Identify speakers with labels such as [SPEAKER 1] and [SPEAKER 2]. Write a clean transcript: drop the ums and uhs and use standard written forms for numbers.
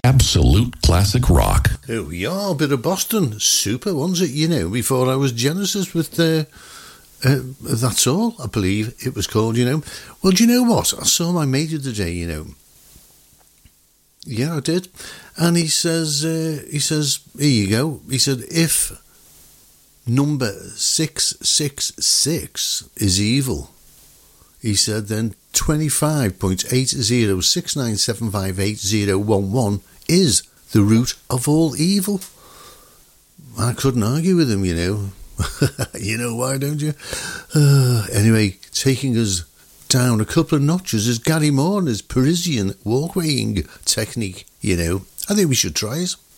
[SPEAKER 1] absolute classic rock.
[SPEAKER 2] Oh, yeah, a bit of Boston. Super, wasn't it? You know, before I was Genesis with That's All, I believe it was called, you know. Well, do you know what? I saw my mate the other day, you know. Yeah, I did. And he says, here you go. He said, if number 666 is evil, he said, then 25.8069758011 is the root of all evil. I couldn't argue with him, you know. You know why, don't you? Anyway, taking us down a couple of notches is Gary Moore and his Parisian walkwaying technique, you know. I think we should try it.